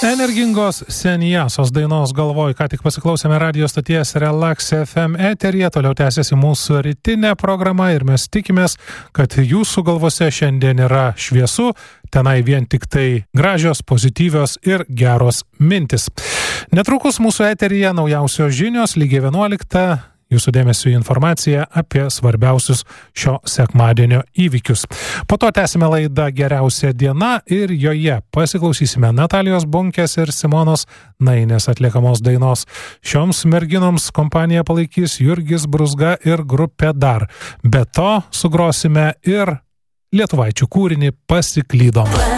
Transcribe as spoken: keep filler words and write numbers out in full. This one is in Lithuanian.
Energingos Seniasos dainos Galvoj, ką tik pasiklausėme radio stoties Relax F M eteryje, toliau tęsiasi mūsų rytinė programa ir mes tikimės, kad jūsų galvose šiandien yra šviesu, tenai vien tik tai gražios, pozityvios ir geros mintis. Netrukus mūsų eteryje naujausios žinios, lygiai vienuoliktą. Jūsų dėmesio informacija apie svarbiausius šio sekmadienio įvykius. Po to tęsime laidą Geriausia diena ir joje pasiklausysime Natalijos Bunkės ir Simonos Nainės atliekamos dainos. Šioms merginoms kompaniją palaikys Jurgis Brūzga ir grupė Dar. Be to sugrosime ir lietuvaičių kūrinį Pasiklydom.